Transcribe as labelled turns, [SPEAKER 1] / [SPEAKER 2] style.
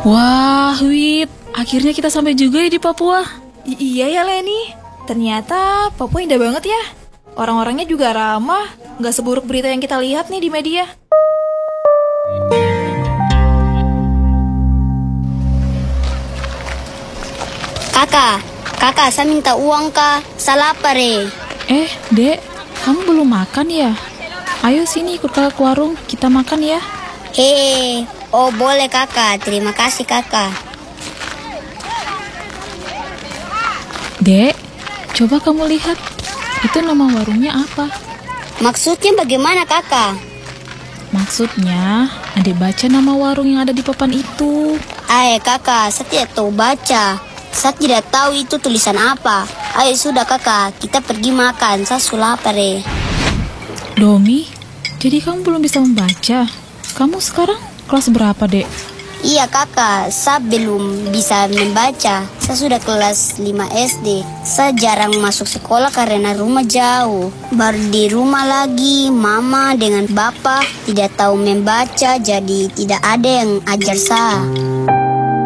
[SPEAKER 1] Wah, Wit, akhirnya kita sampai juga ya di Papua.
[SPEAKER 2] Iya ya Leni, ternyata Papua indah banget ya. Orang-orangnya juga ramah, gak seburuk berita yang kita lihat nih di media.
[SPEAKER 3] Kakak, saya minta uang kak, saya lapar
[SPEAKER 1] Dek, kamu belum makan ya? Ayo sini ikut kakak ke warung, kita makan ya.
[SPEAKER 3] Oh boleh kakak, terima kasih kakak.
[SPEAKER 1] Dek, coba kamu lihat, itu nama warungnya apa?
[SPEAKER 3] Maksudnya bagaimana kakak?
[SPEAKER 1] Maksudnya, adik baca nama warung yang ada di papan itu.
[SPEAKER 3] Kakak, saya tidak tahu baca. Saya tidak tahu itu tulisan apa. Ayo sudah kakak, kita pergi makan, saya sudah lapar
[SPEAKER 1] Domi, jadi kamu belum bisa membaca? Kamu sekarang kelas berapa, Dek?
[SPEAKER 3] Iya kakak, saya belum bisa membaca. Saya sudah kelas 5 SD. Saya jarang masuk sekolah karena rumah jauh. Baru di rumah lagi, mama dengan bapak tidak tahu membaca, jadi tidak ada yang ajar saya.